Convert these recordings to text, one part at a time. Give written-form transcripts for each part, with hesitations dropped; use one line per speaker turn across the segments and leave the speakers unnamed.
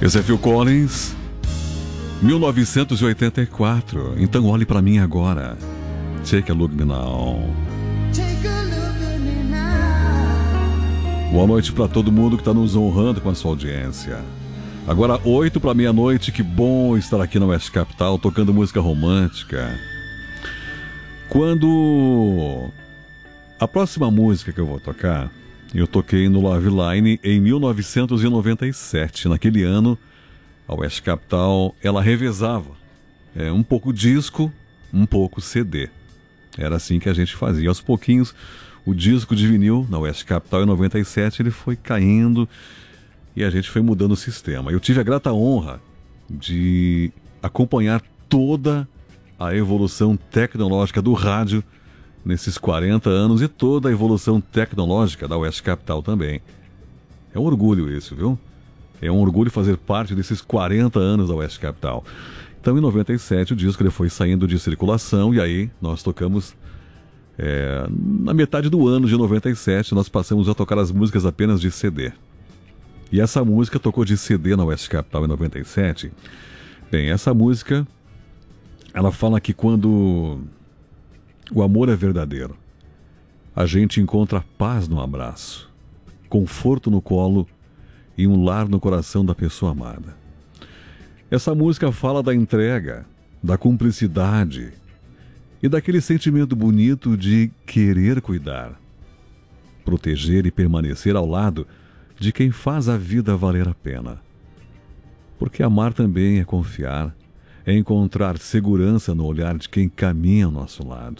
Esse é Phil Collins, 1984. Então olhe pra mim agora. Take a look me now. Boa noite pra todo mundo que tá nos honrando com a sua audiência. Agora 8 para meia-noite, que bom estar aqui na Oeste Capital tocando música romântica. Quando a próxima música que eu vou tocar, eu toquei no Love Line em 1997. Naquele ano, a Oeste Capital, ela revezava. Um pouco disco, um pouco CD. Era assim que a gente fazia. Aos pouquinhos, o disco de vinil na Oeste Capital em 97, ele foi caindo e a gente foi mudando o sistema. Eu tive a grata honra de acompanhar toda a evolução tecnológica do rádio nesses 40 anos e toda a evolução tecnológica da Oeste Capital também. É um orgulho isso, viu? É um orgulho fazer parte desses 40 anos da Oeste Capital. Então, em 97, o disco ele foi saindo de circulação e aí nós tocamos... na metade do ano de 97, nós passamos a tocar as músicas apenas de CD. E essa música tocou de CD na Oeste Capital em 97. Bem, essa música, ela fala que quando o amor é verdadeiro, a gente encontra paz no abraço, conforto no colo e um lar no coração da pessoa amada. Essa música fala da entrega, da cumplicidade e daquele sentimento bonito de querer cuidar, proteger e permanecer ao lado de quem faz a vida valer a pena. Porque amar também é confiar, é encontrar segurança no olhar de quem caminha ao nosso lado.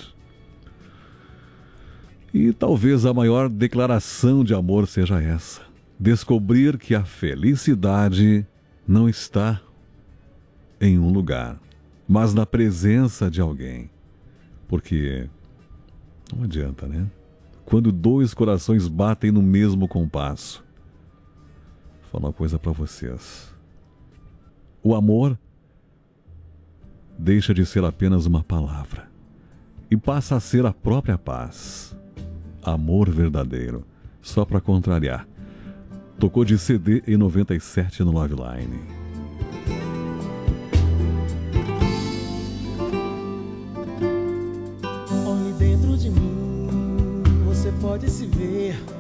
E talvez a maior declaração de amor seja essa: descobrir que a felicidade não está em um lugar, mas na presença de alguém. Porque não adianta, né? Quando dois corações batem no mesmo compasso. Vou falar uma coisa para vocês. O amor deixa de ser apenas uma palavra e passa a ser a própria paz. Amor verdadeiro. Só para contrariar. Tocou de CD em 97 no Love Line.
Olhe dentro de mim, você pode se ver